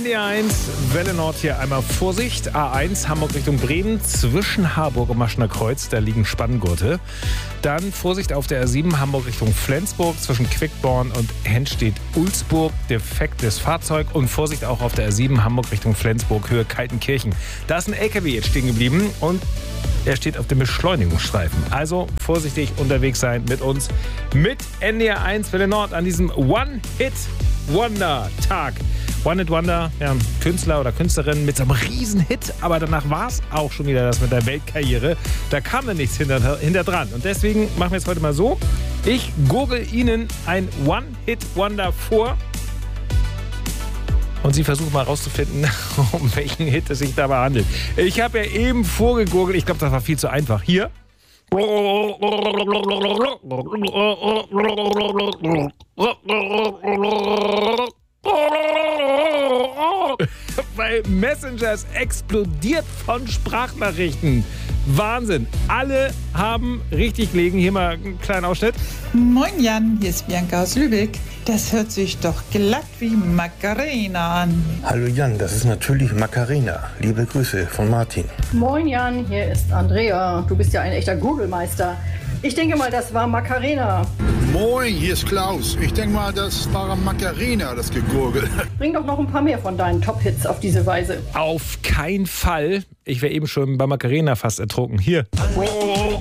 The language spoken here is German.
NDR1, Welle Nord hier einmal Vorsicht. A1 Hamburg Richtung Bremen, zwischen Harburg und Maschener Kreuz, da liegen Spanngurte. Dann Vorsicht auf der A7 Hamburg Richtung Flensburg, zwischen Quickborn und Henstedt-Ulzburg, defektes Fahrzeug. Und Vorsicht auch auf der A7 Hamburg Richtung Flensburg, Höhe Kaltenkirchen. Da ist ein LKW jetzt stehen geblieben und er steht auf dem Beschleunigungsstreifen. Also vorsichtig unterwegs sein mit uns, mit NDR1 Welle Nord an diesem One-Hit-Wonder-Tag. One-Hit-Wonder, ja, Künstler oder Künstlerin mit so einem Riesenhit, aber danach war es auch schon wieder das mit der Weltkarriere. Da kam dann nichts hinter dran. Und deswegen machen wir es heute mal so. Ich gurgel Ihnen ein One-Hit-Wonder vor. Und Sie versuchen mal rauszufinden, um welchen Hit es sich dabei handelt. Ich habe ja eben vorgegurgelt. Ich glaube, das war viel zu einfach. Hier. Weil Messengers explodiert von Sprachnachrichten. Wahnsinn. Alle haben richtig gelegen. Hier mal einen kleinen Ausschnitt. Moin Jan, hier ist Bianca aus Lübeck. Das hört sich doch glatt wie Macarena an. Hallo Jan, das ist natürlich Macarena. Liebe Grüße von Martin. Moin Jan, hier ist Andrea. Du bist ja ein echter Google-Meister. Ich denke mal, das war Macarena. Moin, hier ist Klaus. Ich denke mal, das war Macarena, das Gegurgel. Bring doch noch ein paar mehr von deinen Top-Hits auf diese Weise. Auf keinen Fall. Ich wäre eben schon bei Macarena fast ertrunken. Hier.